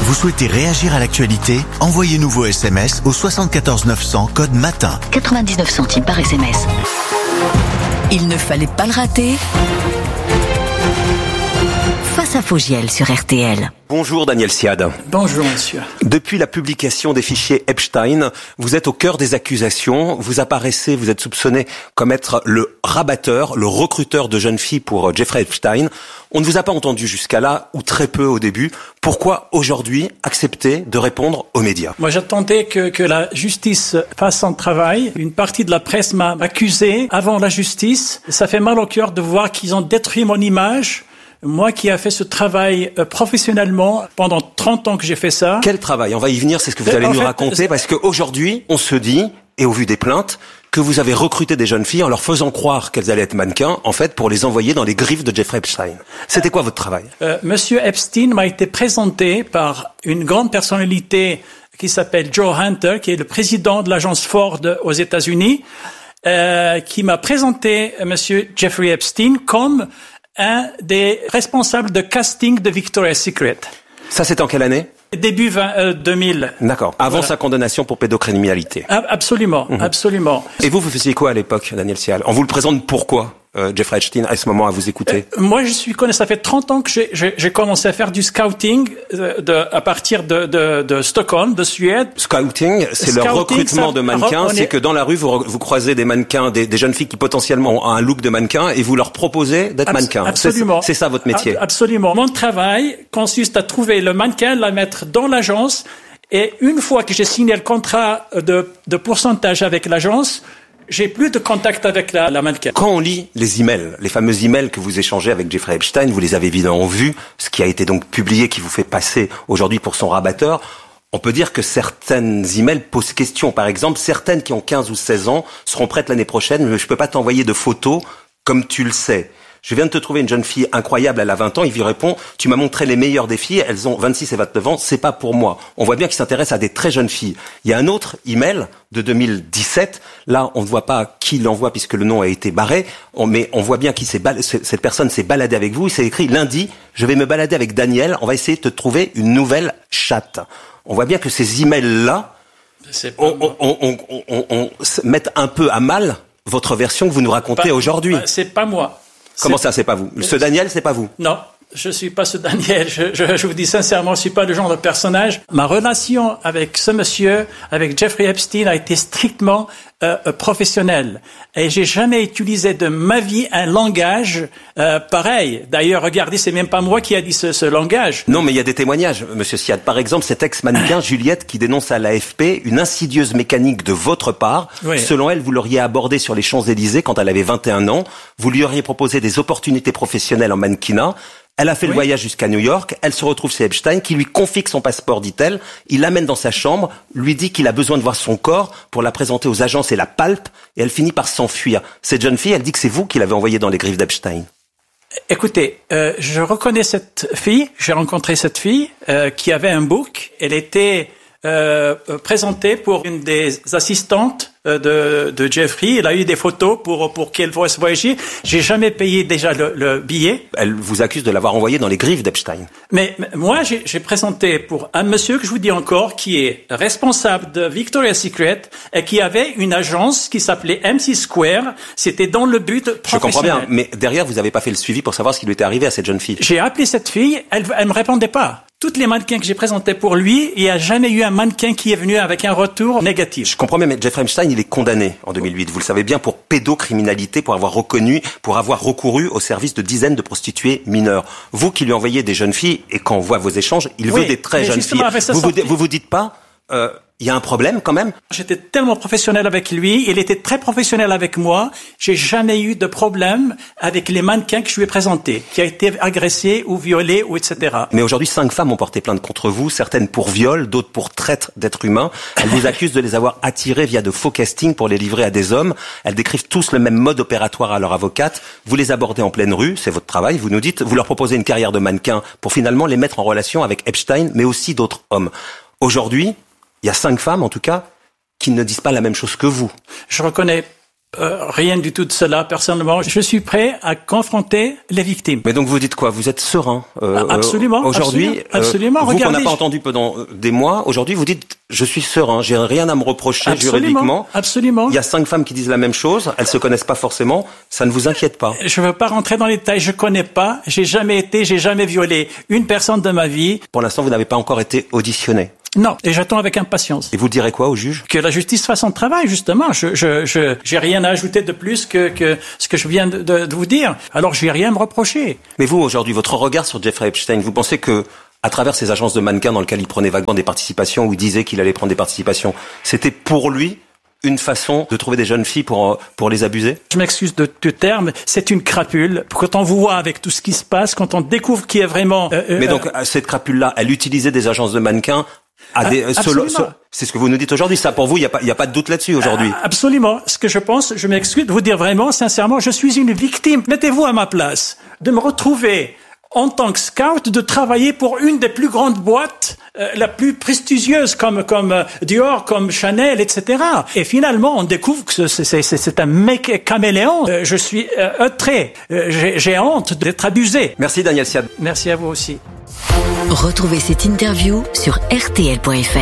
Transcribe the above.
Vous souhaitez réagir à l'actualité? Envoyez-nous vos SMS au 74 900 code MATIN. 99 centimes par SMS. Il ne fallait pas le rater. Face à Fogiel sur RTL. Bonjour Daniel Siad. Bonjour monsieur. Depuis la publication des fichiers Epstein, vous êtes au cœur des accusations. Vous apparaissez, vous êtes soupçonné comme être le rabatteur, le recruteur de jeunes filles pour Jeffrey Epstein. On ne vous a pas entendu jusqu'à là, ou très peu au début. Pourquoi aujourd'hui accepter de répondre aux médias? Moi j'attendais que la justice fasse son travail. Une partie de la presse m'a accusé avant la justice. Ça fait mal au cœur de voir qu'ils ont détruit mon image. Moi qui a fait ce travail professionnellement pendant 30 ans que j'ai fait ça. Quel travail? On va y venir, c'est ce que vous allez nous raconter, parce qu'aujourd'hui, on se dit, et au vu des plaintes, que vous avez recruté des jeunes filles en leur faisant croire qu'elles allaient être mannequins, en fait, pour les envoyer dans les griffes de Jeffrey Epstein. C'était quoi votre travail? Monsieur Epstein m'a été présenté par une grande personnalité qui s'appelle Joe Hunter, qui est le président de l'agence Ford aux États-Unis, qui m'a présenté monsieur Jeffrey Epstein comme un des responsables de casting de Victoria's Secret. Ça, c'était en quelle année? Début 2000. D'accord. Avant sa condamnation pour pédocriminalité. Absolument, absolument. Et vous faisiez quoi à l'époque, Daniel Sial? On vous le présente pourquoi, Jeffrey Epstein, à ce moment, à vous écouter? Moi, ça fait 30 ans que j'ai commencé à faire du scouting à partir de Stockholm, de Suède. Scouting, c'est le recrutement de mannequins. C'est que dans la rue, vous croisez des mannequins, des jeunes filles qui potentiellement ont un look de mannequin et vous leur proposez d'être mannequins. Absolument. C'est ça votre métier. Absolument. Mon travail consiste à trouver le mannequin, la mettre dans l'agence, et une fois que j'ai signé le contrat de pourcentage avec l'agence, j'ai plus de contact avec la mannequin. Quand on lit les emails, les fameux emails que vous échangez avec Jeffrey Epstein, vous les avez évidemment vus, ce qui a été donc publié, qui vous fait passer aujourd'hui pour son rabatteur. On peut dire que certaines emails posent question. Par exemple, certaines qui ont 15 ou 16 ans seront prêtes l'année prochaine, mais je peux pas t'envoyer de photos comme tu le sais. Je viens de te trouver une jeune fille incroyable, elle a 20 ans, il lui répond, tu m'as montré les meilleures des filles, elles ont 26 et 29 ans, c'est pas pour moi. On voit bien qu'il s'intéresse à des très jeunes filles. Il y a un autre email de 2017, là on ne voit pas qui l'envoie puisque le nom a été barré, mais on voit bien qui cette personne s'est baladée avec vous, il s'est écrit lundi, je vais me balader avec Daniel, on va essayer de te trouver une nouvelle chatte. On voit bien que ces emails-là, on mettent un peu à mal votre version que vous nous racontez aujourd'hui. C'est pas moi. Comment ça, c'est pas vous? Ce Daniel, c'est pas vous? Non, je suis pas ce Daniel. Je vous dis sincèrement, je suis pas le genre de personnage. Ma relation avec ce monsieur, avec Jeffrey Epstein, a été strictement professionnelle. Et j'ai jamais utilisé de ma vie un langage pareil. D'ailleurs, regardez, c'est même pas moi qui a dit ce langage. Non, mais il y a des témoignages, monsieur Siad. Par exemple, cet ex-mannequin Juliette qui dénonce à l'AFP une insidieuse mécanique de votre part. Oui. Selon elle, vous l'auriez abordée sur les Champs-Élysées quand elle avait 21 ans. Vous lui auriez proposé des opportunités professionnelles en mannequinat. Elle a fait le voyage jusqu'à New York, elle se retrouve chez Epstein, qui lui confie son passeport, dit-elle, il l'amène dans sa chambre, lui dit qu'il a besoin de voir son corps pour la présenter aux agences et la palpe, et elle finit par s'enfuir. Cette jeune fille, elle dit que c'est vous qui l'avez envoyée dans les griffes d'Epstein. Écoutez, je reconnais cette fille, j'ai rencontré cette fille qui avait un book, elle était présentée pour une des assistantes de Jeffrey. Elle a eu des photos pour qu'elle fasse voyager. J'ai jamais payé déjà le billet. Elle vous accuse de l'avoir envoyé dans les griffes d'Epstein. Mais moi, j'ai présenté pour un monsieur que je vous dis encore, qui est responsable de Victoria's Secret et qui avait une agence qui s'appelait MC Square. C'était dans le but professionnel. Je comprends bien, mais derrière, vous n'avez pas fait le suivi pour savoir ce qui lui était arrivé à cette jeune fille. J'ai appelé cette fille, elle me répondait pas. Toutes les mannequins que j'ai présentés pour lui, il n'y a jamais eu un mannequin qui est venu avec un retour négatif. Je comprends bien, mais Jeffrey Epstein, il est condamné en 2008. Vous le savez bien, pour pédocriminalité, pour avoir recouru au service de dizaines de prostituées mineures. Vous qui lui envoyez des jeunes filles, et quand on voit vos échanges, il veut des très jeunes filles. Vous vous dites pas, il y a un problème quand même? J'étais tellement professionnel avec lui, il était très professionnel avec moi. J'ai jamais eu de problème avec les mannequins que je lui ai présentés, qui a été agressés ou violés ou etc. Mais aujourd'hui, 5 femmes ont porté plainte contre vous, certaines pour viol, d'autres pour traite d'êtres humains. Elles vous accusent de les avoir attirés via de faux castings pour les livrer à des hommes. Elles décrivent tous le même mode opératoire à leur avocate. Vous les abordez en pleine rue, c'est votre travail. Vous nous dites, vous leur proposez une carrière de mannequin pour finalement les mettre en relation avec Epstein, mais aussi d'autres hommes. Aujourd'hui, il y a 5 femmes, en tout cas, qui ne disent pas la même chose que vous. Je reconnais Rien du tout de cela. Personnellement, je suis prêt à confronter les victimes. Mais donc vous dites quoi? Vous êtes serein Absolument. Aujourd'hui, absolument. Vous Regardez, qu'on n'a pas entendu pendant des mois, aujourd'hui vous dites je suis serein, j'ai rien à me reprocher juridiquement. Absolument. Il y a 5 femmes qui disent la même chose, elles se connaissent pas forcément, ça ne vous inquiète pas? Je veux pas rentrer dans les détails, je connais pas, j'ai jamais violé une personne de ma vie. Pour l'instant, vous n'avez pas encore été auditionné. Non, et j'attends avec impatience. Et vous direz quoi au juge? Que la justice fasse son travail, justement. J'ai rien à ajouter de plus que ce que je viens de vous dire. Alors je vais rien me reprocher. Mais vous, aujourd'hui, votre regard sur Jeffrey Epstein, vous pensez que, à travers ces agences de mannequins dans lesquelles il prenait vaguement des participations, où il disait qu'il allait prendre des participations, c'était pour lui une façon de trouver des jeunes filles pour les abuser? Je m'excuse du terme, c'est une crapule. Quand on vous voit avec tout ce qui se passe, quand on découvre qui est vraiment... Mais donc, cette crapule-là, elle utilisait des agences de mannequins c'est ce que vous nous dites aujourd'hui. Ça, pour vous, il y a pas de doute là-dessus aujourd'hui. Absolument. Ce que je pense, je m'excuse de vous dire vraiment, sincèrement, je suis une victime. Mettez-vous à ma place. De me retrouver en tant que scout, de travailler pour une des plus grandes boîtes, la plus prestigieuse comme Dior, comme Chanel, etc. Et finalement, on découvre que c'est un mec caméléon. Je suis outré. J'ai honte d'être abusé. Merci Daniel Siad. Merci à vous aussi. Retrouvez cette interview sur rtl.fr.